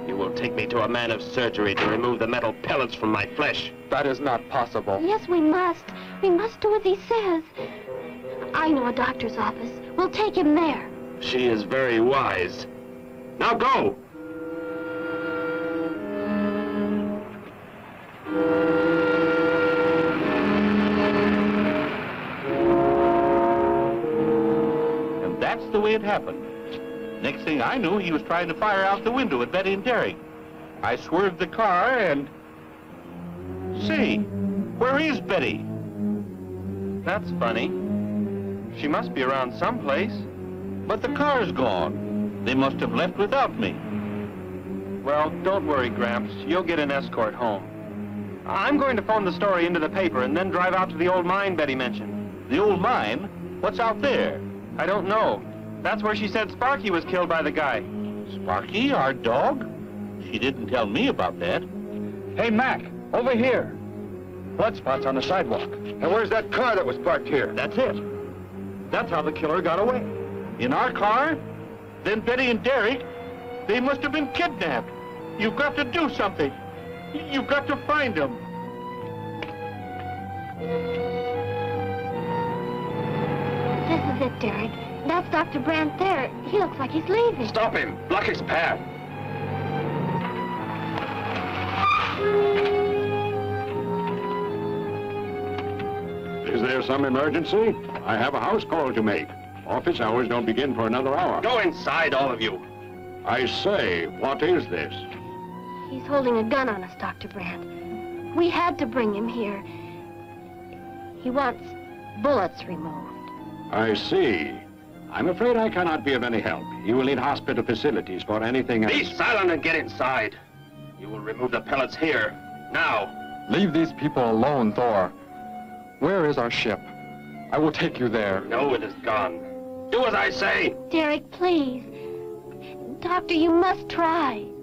You will take me to a man of surgery to remove the metal pellets from my flesh. That is not possible. Yes, we must. We must do as he says. I know a doctor's office. We'll take him there. She is very wise. Now go! And that's the way it happened. Next thing I knew, he was trying to fire out the window at Betty and Derek. I swerved the car and... Say, where is Betty? That's funny. She must be around someplace. But the car's gone. They must have left without me. Well, don't worry, Gramps. You'll get an escort home. I'm going to phone the story into the paper and then drive out to the old mine Betty mentioned. The old mine? What's out there? I don't know. That's where she said Sparky was killed by the guy. Sparky, our dog? She didn't tell me about that. Hey, Mac, over here. Blood spots on the sidewalk. And where's that car that was parked here? That's it. That's how the killer got away. In our car? Then Betty and Derek, they must have been kidnapped. You've got to do something. You've got to find them. This is it, Derek. That's Dr. Brandt there. He looks like he's leaving. Stop him! Block his path! Is there some emergency? I have a house call to make. Office hours don't begin for another hour. Go inside, all of you. I say, what is this? He's holding a gun on us, Dr. Brandt. We had to bring him here. He wants bullets removed. I see. I'm afraid I cannot be of any help. You will need hospital facilities for anything else. Be silent and get inside. You will remove the pellets here, now. Leave these people alone, Thor. Where is our ship? I will take you there. No, it is gone. Do as I say. Derek, please. Doctor, you must try.